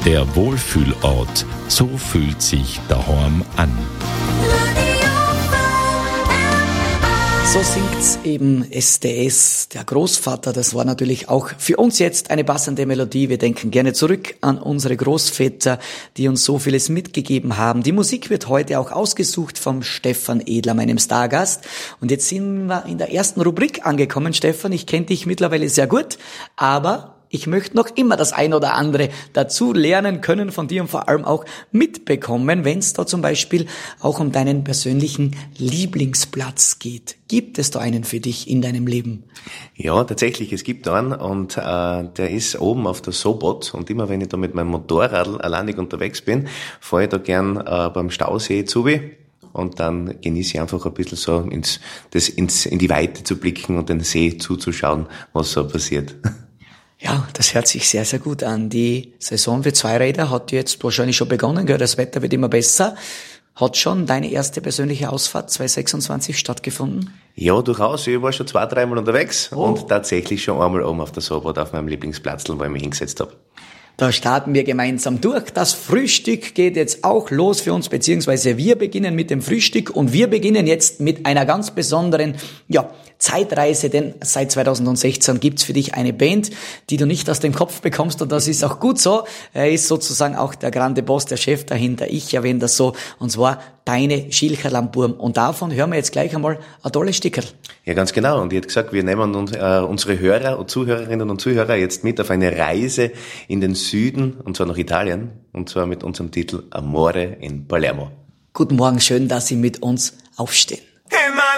Der Wohlfühlort. So fühlt sich daheim an. So singt's eben SDS, der Großvater. Das war natürlich auch für uns jetzt eine passende Melodie. Wir denken gerne zurück an unsere Großväter, die uns so vieles mitgegeben haben. Die Musik wird heute auch ausgesucht vom Stefan Edler, meinem Stargast. Und jetzt sind wir in der ersten Rubrik angekommen, Stefan. Ich kenne dich mittlerweile sehr gut, aber ich möchte noch immer das ein oder andere dazu lernen können von dir und vor allem auch mitbekommen, wenn es da zum Beispiel auch um deinen persönlichen Lieblingsplatz geht. Gibt es da einen für dich in deinem Leben? Ja, tatsächlich, es gibt einen und der ist oben auf der Sobot und immer wenn ich da mit meinem Motorrad alleinig unterwegs bin, fahre ich da gern beim Stausee zu. Und dann genieße ich einfach ein bisschen so in die Weite zu blicken und den See zuzuschauen, was so passiert. Ja, das hört sich sehr, sehr gut an. Die Saison für Zweiräder hat jetzt wahrscheinlich schon begonnen, gell? Das Wetter wird immer besser. Hat schon deine erste persönliche Ausfahrt 2026 stattgefunden? Ja, durchaus. Ich war schon 2-3 Mal unterwegs und tatsächlich schon einmal oben auf der Sobot auf meinem Lieblingsplatz, wo ich mich hingesetzt habe. Da starten wir gemeinsam durch. Das Frühstück geht jetzt auch los für uns, beziehungsweise wir beginnen mit dem Frühstück und wir beginnen jetzt mit einer ganz besonderen, Zeitreise, denn seit 2016 gibt's für dich eine Band, die du nicht aus dem Kopf bekommst und das ist auch gut so. Er ist sozusagen auch der grande Boss, der Chef dahinter. Ich erwähne das so und zwar deine Schilcherlamburm und davon hören wir jetzt gleich einmal ein tolles Stickerl. Ja, ganz genau. Und ich hätte gesagt, wir nehmen unsere Hörer und Zuhörerinnen und Zuhörer jetzt mit auf eine Reise in den Süden und zwar nach Italien und zwar mit unserem Titel Amore in Palermo. Guten Morgen, schön, dass Sie mit uns aufstehen.